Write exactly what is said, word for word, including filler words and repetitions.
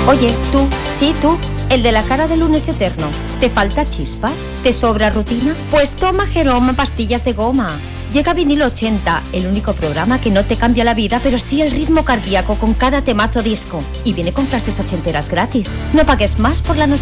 Oye, tú, sí, tú, el de la cara de lunes eterno. ¿Te falta chispa? ¿Te sobra rutina? Pues toma Geroma pastillas de goma. Llega Vinilo ochenta, el único programa que no te cambia la vida, pero sí el ritmo cardíaco con cada temazo disco. Y viene con frases ochenteras gratis. No pagues más por la nostalgia.